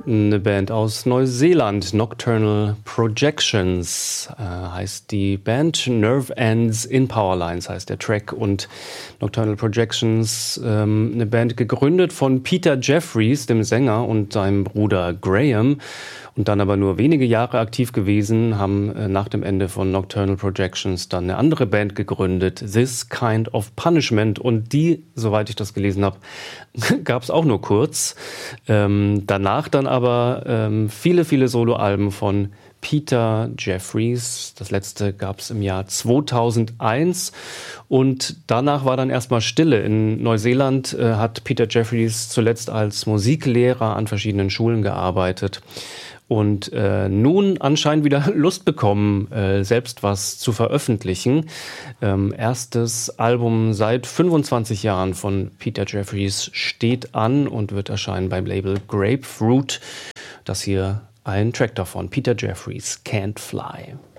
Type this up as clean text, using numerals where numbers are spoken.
Eine Band aus Neuseeland, Nocturnal Projections heißt die Band. Nerve Ends in Powerlines heißt der Track. Und Nocturnal Projections, eine Band gegründet von Peter Jeffries, dem Sänger, und seinem Bruder Graham. Und dann aber nur wenige Jahre aktiv gewesen, haben nach dem Ende von Nocturnal Projections dann eine andere Band gegründet, This Kind of Punishment. Und die, soweit ich das gelesen habe, gab es auch nur kurz. Danach dann aber viele, viele Soloalben von Peter Jeffries. Das letzte gab es im Jahr 2001 und danach war dann erstmal Stille. In Neuseeland hat Peter Jeffries zuletzt als Musiklehrer an verschiedenen Schulen gearbeitet und nun anscheinend wieder Lust bekommen, selbst was zu veröffentlichen. Erstes Album seit 25 Jahren von Peter Jeffries steht an und wird erscheinen beim Label Grapefruit. Das hier ein Track davon, Peter Jeffries, Can't Fly.